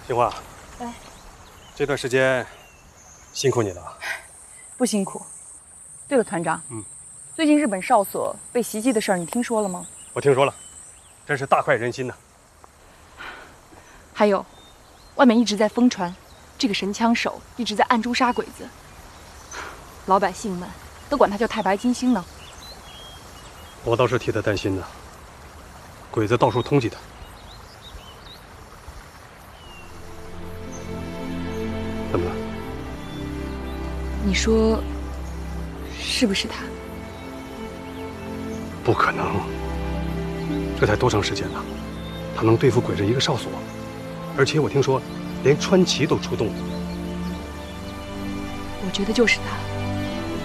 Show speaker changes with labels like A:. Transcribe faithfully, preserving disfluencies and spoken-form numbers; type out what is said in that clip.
A: 杏花，
B: 哎，
A: 这段时间辛苦你了。
B: 不辛苦。对了，团长，
A: 嗯，
B: 最近日本哨所被袭击的事儿，你听说了吗？
A: 我听说了，真是大快人心呐。
B: 还有，外面一直在疯传，这个神枪手一直在暗中杀鬼子，老百姓们都管他叫太白金星呢。
A: 我倒是替他担心呢，鬼子到处通缉他。怎么了？
B: 你说，是不是他？
A: 不可能，这才多长时间呢？他能对付鬼子一个哨所，而且我听说，连川崎都出动了。
B: 我觉得就是他。